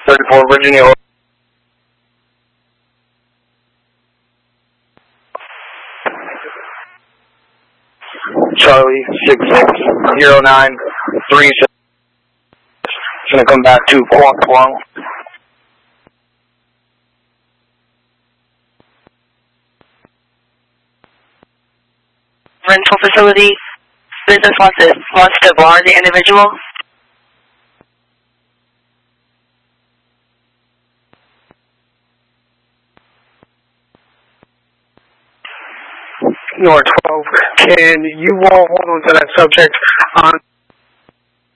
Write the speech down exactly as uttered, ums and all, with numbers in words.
thirty-four Virginia. Charlie six six zero nine three six. It's going to come back to Quang Quang. Rental facility. Business wants to, wants to bar the individual. North twelve, can you all hold on to that subject on